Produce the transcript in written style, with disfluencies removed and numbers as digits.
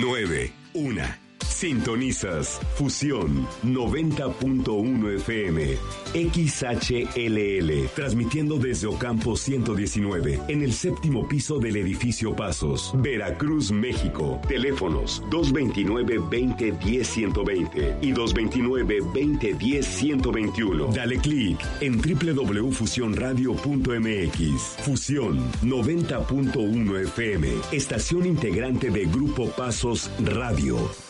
9-1. Sintonizas Fusión 90.1 FM XHLL, transmitiendo desde Ocampo 119, en el séptimo piso del edificio Pasos, Veracruz, México. Teléfonos 229-2010-120 y 229-2010-121. Dale clic en www.fusionradio.mx. Fusión 90.1 FM, estación integrante de Grupo Pasos Radio.